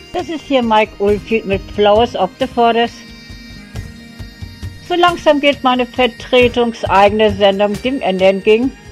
Das ist hier Mike Oldfield mit Flowers of the Forest. So langsam geht meine vertretungseigene Sendung dem Ende entgegen.